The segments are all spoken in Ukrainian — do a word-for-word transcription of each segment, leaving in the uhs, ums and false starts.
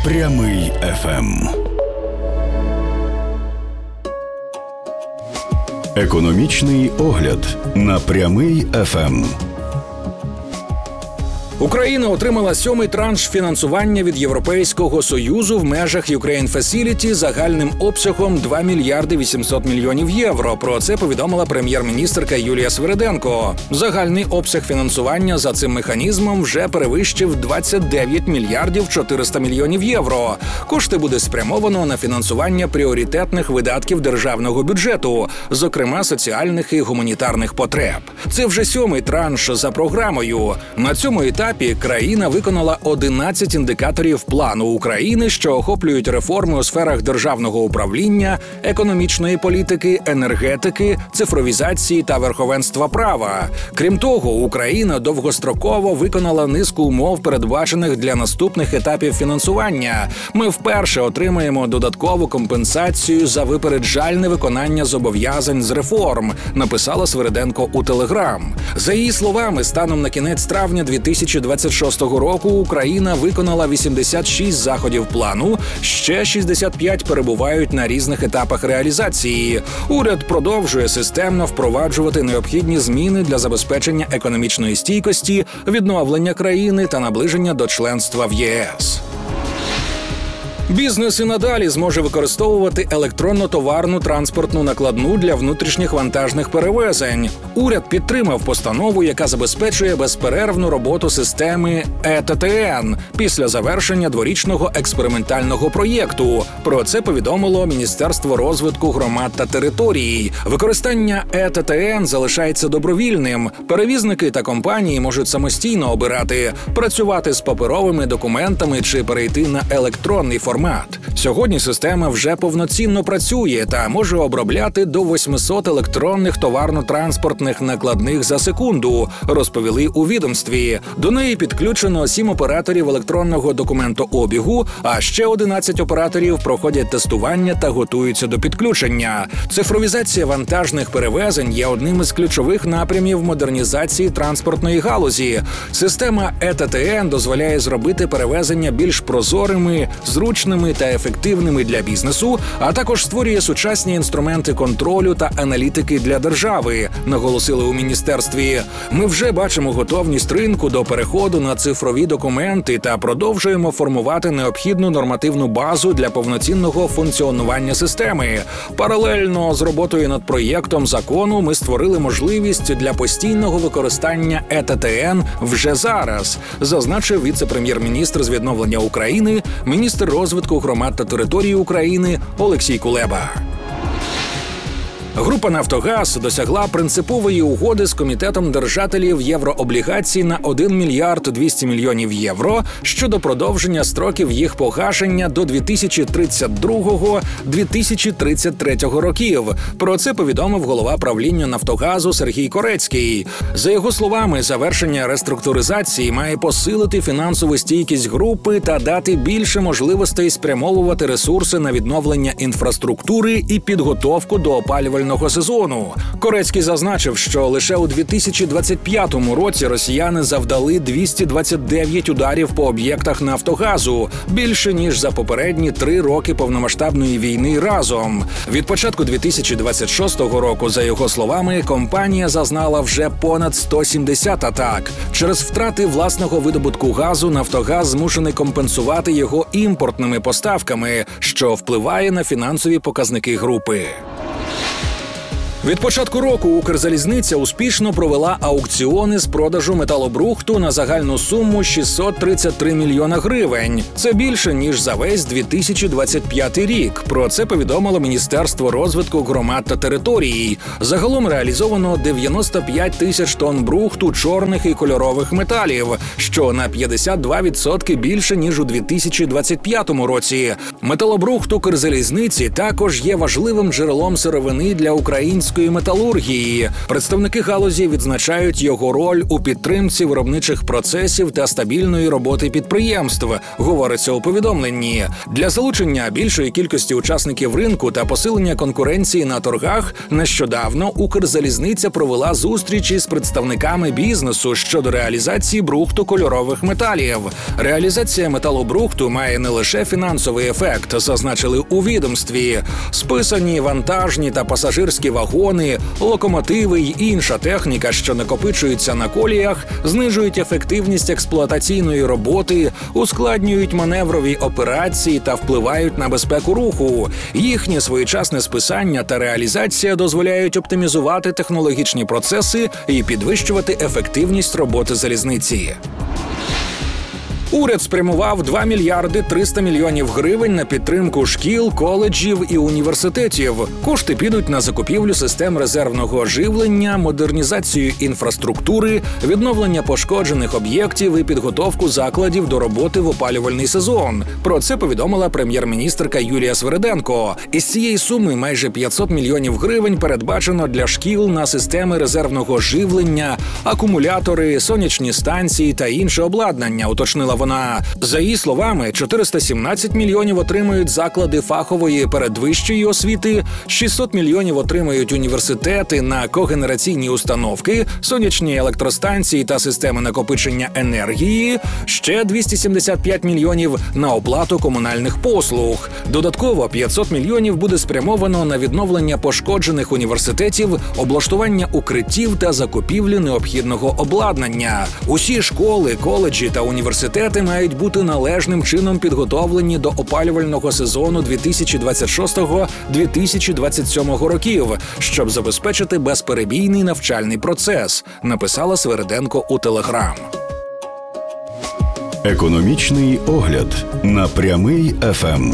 Прямий еф ем. Економічний огляд на Прямий еф ем. Україна отримала сьомий транш фінансування від Європейського Союзу в межах Ukraine Facility загальним обсягом два мільярди вісімсот мільйонів євро. Про це повідомила прем'єр-міністерка Юлія Свириденко. Загальний обсяг фінансування за цим механізмом вже перевищив двадцять дев'ять мільярдів чотириста мільйонів євро. Кошти буде спрямовано на фінансування пріоритетних видатків державного бюджету, зокрема соціальних і гуманітарних потреб. Це вже сьомий транш за програмою. На цьому етапі країна виконала одинадцять індикаторів плану України, що охоплюють реформи у сферах державного управління, економічної політики, енергетики, цифровізації та верховенства права. Крім того, Україна довгостроково виконала низку умов, передбачених для наступних етапів фінансування. Ми вперше отримаємо додаткову компенсацію за випереджальне виконання зобов'язань з реформ, написала Свириденко у Телеграм. За її словами, станом на кінець травня дві тисячі двадцять шостого року Україна виконала вісімдесят шість заходів плану, ще шістдесят п'ять перебувають на різних етапах реалізації. Уряд продовжує системно впроваджувати необхідні зміни для забезпечення економічної стійкості, відновлення країни та наближення до членства в ЄС. Бізнес і надалі зможе використовувати електронно-товарну транспортну накладну для внутрішніх вантажних перевезень. Уряд підтримав постанову, яка забезпечує безперервну роботу системи е те те ен після завершення дворічного експериментального проєкту. Про це повідомило Міністерство розвитку громад та територій. Використання е те те ен залишається добровільним. Перевізники та компанії можуть самостійно обирати – працювати з паперовими документами чи перейти на електронний формат. Сьогодні система вже повноцінно працює та може обробляти до восьмисот електронних товарно-транспортних накладних за секунду, розповіли у відомстві. До неї підключено сім операторів електронного документообігу, а ще одинадцять операторів проходять тестування та готуються до підключення. Цифровізація вантажних перевезень є одним із ключових напрямів модернізації транспортної галузі. Система е те те ен дозволяє зробити перевезення більш прозорими, зручними та ефективними для бізнесу, а також створює сучасні інструменти контролю та аналітики для держави, наголосили у міністерстві. Ми вже бачимо готовність ринку до переходу на цифрові документи та продовжуємо формувати необхідну нормативну базу для повноцінного функціонування системи. Паралельно з роботою над проєктом закону ми створили можливість для постійного використання е те те ен вже зараз, зазначив віце-прем'єр-міністр з відновлення України, міністр розвитку громад та території України Олексій Кулеба. Група «Нафтогаз» досягла принципової угоди з Комітетом держателів єврооблігацій на один мільярд двісті мільйонів євро щодо продовження строків їх погашення до дві тисячі тридцять другого - дві тисячі тридцять третього років. Про це повідомив голова правління «Нафтогазу» Сергій Корецький. За його словами, завершення реструктуризації має посилити фінансову стійкість групи та дати більше можливостей спрямовувати ресурси на відновлення інфраструктури і підготовку до опалювального сезону. Корецький зазначив, що лише у дві тисячі двадцять п'ятому році росіяни завдали двісті двадцять дев'ять ударів по об'єктах «Нафтогазу», більше, ніж за попередні три роки повномасштабної війни разом. Від початку дві тисячі двадцять шостого року, за його словами, компанія зазнала вже понад сто сімдесят атак. Через втрати власного видобутку газу «Нафтогаз» змушений компенсувати його імпортними поставками, що впливає на фінансові показники групи. Від початку року Укрзалізниця успішно провела аукціони з продажу металобрухту на загальну суму шістсот тридцять три мільйона гривень. Це більше, ніж за весь дві тисячі двадцять п'ятий рік. Про це повідомило Міністерство розвитку громад та територій. Загалом реалізовано дев'яносто п'ять тисяч тонн брухту чорних і кольорових металів, що на п'ятдесят два відсотки більше, ніж у дві тисячі двадцять п'ятому році. Металобрухт Укрзалізниці також є важливим джерелом сировини для української української металургії. Представники галузі відзначають його роль у підтримці виробничих процесів та стабільної роботи підприємств, говориться у повідомленні. Для залучення більшої кількості учасників ринку та посилення конкуренції на торгах нещодавно Укрзалізниця провела зустрічі з представниками бізнесу щодо реалізації брухту кольорових металів. Реалізація металобрухту має не лише фінансовий ефект, зазначили у відомстві. Списані вантажні та пасажирські вагони, локомотиви й інша техніка, що накопичується на коліях, знижують ефективність експлуатаційної роботи, ускладнюють маневрові операції та впливають на безпеку руху. Їхнє своєчасне списання та реалізація дозволяють оптимізувати технологічні процеси і підвищувати ефективність роботи залізниці. Уряд спрямував два мільярди триста мільйонів гривень на підтримку шкіл, коледжів і університетів. Кошти підуть на закупівлю систем резервного живлення, модернізацію інфраструктури, відновлення пошкоджених об'єктів і підготовку закладів до роботи в опалювальний сезон. Про це повідомила прем'єр-міністерка Юлія Свериденко. Із цієї суми майже п'ятсот мільйонів гривень передбачено для шкіл на системи резервного живлення, акумулятори, сонячні станції та інше обладнання, уточнила вона. За її словами, чотириста сімнадцять мільйонів отримують заклади фахової передвищої освіти, шістсот мільйонів отримують університети на когенераційні установки, сонячні електростанції та системи накопичення енергії, ще двісті сімдесят п'ять мільйонів на оплату комунальних послуг. Додатково п'ятсот мільйонів буде спрямовано на відновлення пошкоджених університетів, облаштування укриттів та закупівлю необхідного обладнання. Усі школи, коледжі та університети мають бути належним чином підготовлені до опалювального сезону дві тисячі двадцять шостого - дві тисячі двадцять сьомого років, щоб забезпечити безперебійний навчальний процес, написала Свериденко у Телеграм. Економічний огляд на Прямий еф ем.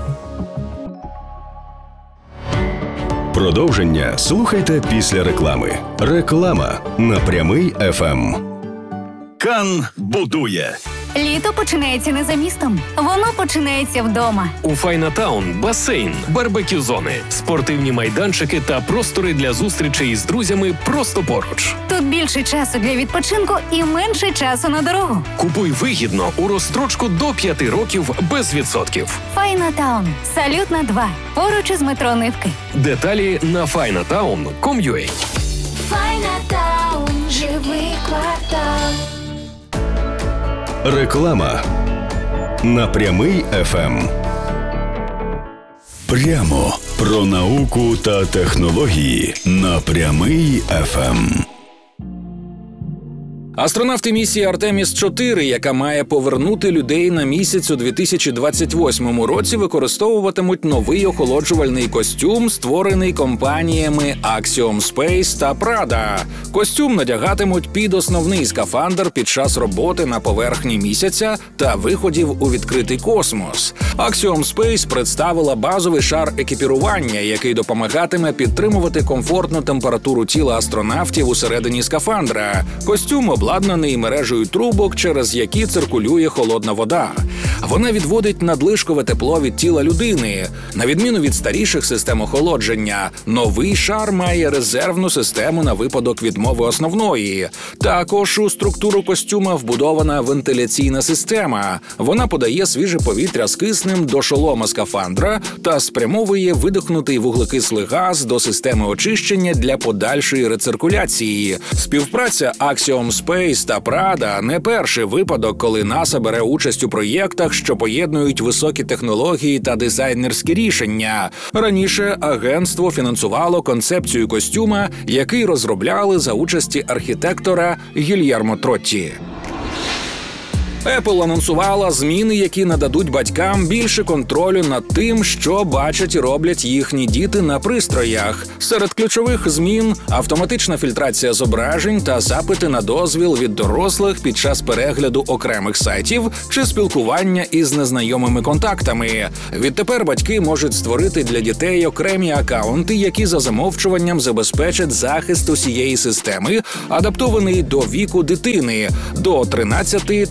Продовження слухайте після реклами. Реклама на Прямий еф ем. Кан будує. Літо починається не за містом. Воно починається вдома. У Файнатаун басейн, барбекю-зони, спортивні майданчики та простори для зустрічей із друзями просто поруч. Тут більше часу для відпочинку і менше часу на дорогу. Купуй вигідно у розстрочку до п'яти років без відсотків. Файнатаун. Салютна два. Поруч із метро Нивки. Деталі на файнатаун крапка ком крапка ю а. Файнатаун. Живий квартал. Реклама на Прямий еф ем. Прямо про науку та технології на Прямий еф ем. Астронавти місії Артеміс чотири, яка має повернути людей на місяць у дві тисячі двадцять восьмому році, використовуватимуть новий охолоджувальний костюм, створений компаніями Axiom Space та Prada. Костюм надягатимуть під основний скафандр під час роботи на поверхні місяця та виходів у відкритий космос. Axiom Space представила базовий шар екіпірування, який допомагатиме підтримувати комфортну температуру тіла астронавтів усередині скафандра. Костюм обладнаний мережею трубок, через які циркулює холодна вода. Вона відводить надлишкове тепло від тіла людини. На відміну від старіших систем охолодження, новий шар має резервну систему на випадок відмови основної. Також у структуру костюма вбудована вентиляційна система. Вона подає свіже повітря з киснем до шолома скафандра та спрямовує видихнутий вуглекислий газ до системи очищення для подальшої рециркуляції. Співпраця Axiom Space та Prada – не перший випадок, коли НАСА бере участь у проєктах, що поєднують високі технології та дизайнерські рішення. Раніше агентство фінансувало концепцію костюма, який розробляли за участі архітектора Гільєрмо Тротті. Apple анонсувала зміни, які нададуть батькам більше контролю над тим, що бачать і роблять їхні діти на пристроях. Серед ключових змін – автоматична фільтрація зображень та запити на дозвіл від дорослих під час перегляду окремих сайтів чи спілкування із незнайомими контактами. Відтепер батьки можуть створити для дітей окремі акаунти, які за замовчуванням забезпечать захист усієї системи, адаптований до віку дитини – до тринадцяти та до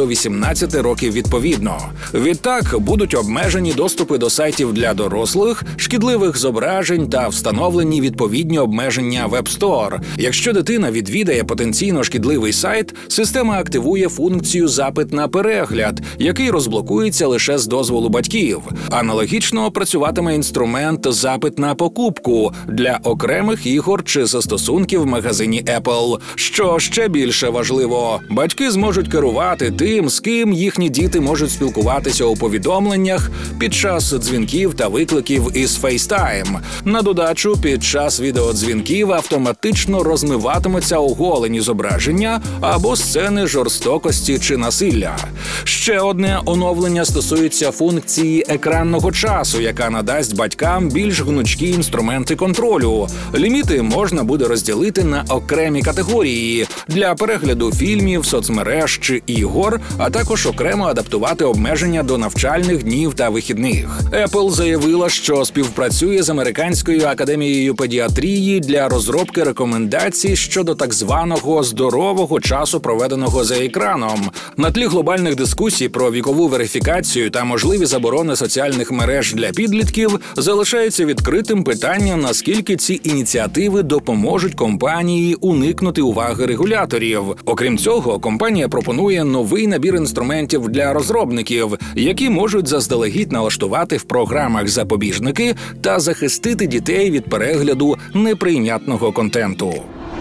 вісімнадцять років відповідно. Відтак будуть обмежені доступи до сайтів для дорослих, шкідливих зображень та встановлені відповідні обмеження в App Store. Якщо дитина відвідає потенційно шкідливий сайт, система активує функцію «Запит на перегляд», який розблокується лише з дозволу батьків. Аналогічно працюватиме інструмент «Запит на покупку» для окремих ігор чи застосунків в магазині Apple. Що ще більше важливо, батьки зможуть керувати тим, з ким їхні діти можуть спілкуватися у повідомленнях під час дзвінків та викликів із FaceTime. На додачу, під час відеодзвінків автоматично розмиватимуться оголені зображення або сцени жорстокості чи насилля. Ще одне оновлення стосується функції екранного часу, яка надасть батькам більш гнучкі інструменти контролю. Ліміти можна буде розділити на окремі категорії для перегляду фільмів, соцмереж чи ігор, а також окремо адаптувати обмеження до навчальних днів та вихідних. Apple заявила, що співпрацює з Американською академією педіатрії для розробки рекомендацій щодо так званого здорового часу, проведеного за екраном. На тлі глобальних дискусій про вікову верифікацію та можливі заборони соціальних мереж для підлітків залишається відкритим питання, наскільки ці ініціативи допоможуть компанії уникнути уваги регуляторів. Окрім цього, компанія пропонує новий набір інструментів для розробників, які можуть заздалегідь налаштувати в програмах запобіжники та захистити дітей від перегляду неприйнятного контенту.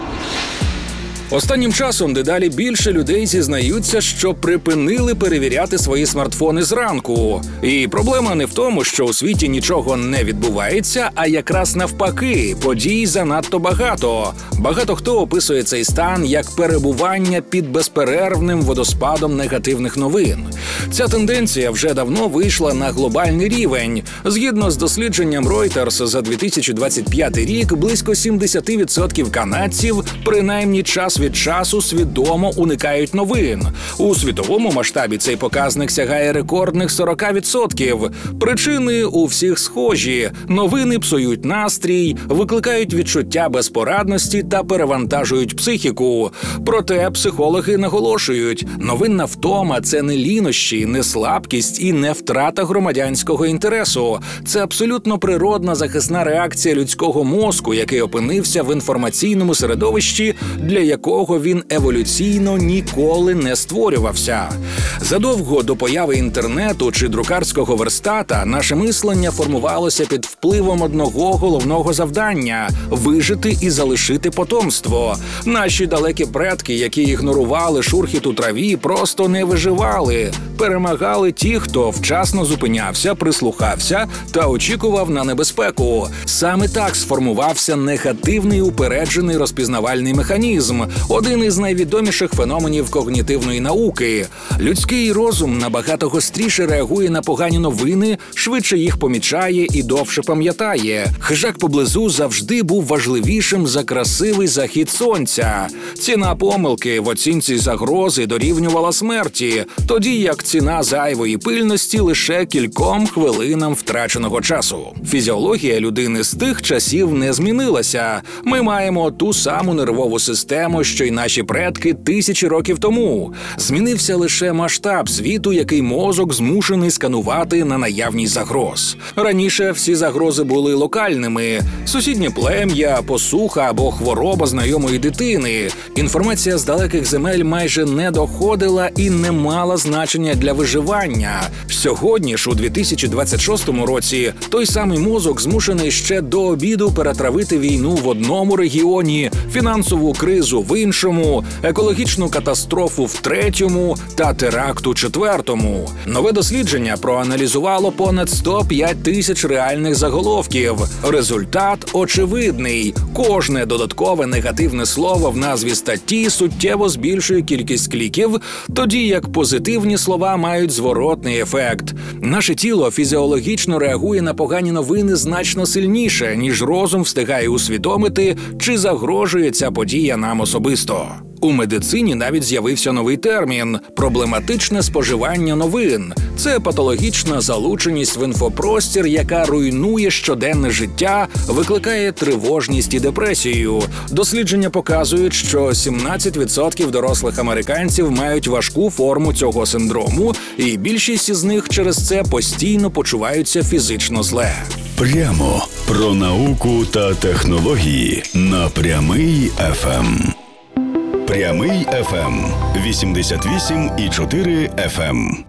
Останнім часом дедалі більше людей зізнаються, що припинили перевіряти свої смартфони зранку. І проблема не в тому, що у світі нічого не відбувається, а якраз навпаки, подій занадто багато. Багато хто описує цей стан як перебування під безперервним водоспадом негативних новин. Ця тенденція вже давно вийшла на глобальний рівень. Згідно з дослідженням Reuters за дві тисячі двадцять п'ятий рік, близько сімдесят відсотків канадців принаймні час від часу свідомо уникають новин. У світовому масштабі цей показник сягає рекордних сорок відсотків. Причини у всіх схожі. Новини псують настрій, викликають відчуття безпорадності та перевантажують психіку. Проте психологи наголошують, новинна втома – це не лінощі, не слабкість і не втрата громадянського інтересу. Це абсолютно природна захисна реакція людського мозку, який опинився в інформаційному середовищі, для якого він еволюційно ніколи не створювався. Задовго до появи інтернету чи друкарського верстата наше мислення формувалося під впливом одного головного завдання – вижити і залишити потомство. Наші далекі предки, які ігнорували шурхіт у траві, просто не виживали. Перемагали ті, хто вчасно зупинявся, прислухався та очікував на небезпеку. Саме так сформувався негативний упереджений розпізнавальний механізм – один із найвідоміших феноменів когнітивної науки. Людський розум набагато гостріше реагує на погані новини, швидше їх помічає і довше пам'ятає. Хижак поблизу завжди був важливішим за красивий захід сонця. Ціна помилки в оцінці загрози дорівнювала смерті, тоді як ціна зайвої пильності лише кільком хвилинам втраченого часу. Фізіологія людини з тих часів не змінилася. Ми маємо ту саму нервову систему, що й наші предки тисячі років тому. Змінився лише масштаб світу, який мозок змушений сканувати на наявність загроз. Раніше всі загрози були локальними. Сусіднє плем'я, посуха або хвороба знайомої дитини. Інформація з далеких земель майже не доходила і не мала значення для виживання. Сьогодні ж, у дві тисячі двадцять шостому році, той самий мозок змушений ще до обіду перетравити війну в одному регіоні, фінансову кризу в іншому, екологічну катастрофу в третьому та теракт у четвертому. Нове дослідження проаналізувало понад сто п'ять тисяч реальних заголовків. Результат очевидний. Кожне додаткове негативне слово в назві статті суттєво збільшує кількість кліків, тоді як позитивні слова мають зворотний ефект. Наше тіло фізіологічно реагує на погані новини значно сильніше, ніж розум встигає усвідомити, чи загрожує ця подія нам особисто. У медицині навіть з'явився новий термін – проблематичне споживання новин. Це патологічна залученість в інфопростір, яка руйнує щоденне життя, викликає тривожність і депресію. Дослідження показують, що сімнадцять відсотків дорослих американців мають важку форму цього синдрому, і більшість із них через це постійно почуваються фізично зле. Прямо про науку та технології на Прямий еф ем. Прямий еф ем. вісімдесят вісім і чотири еф ем.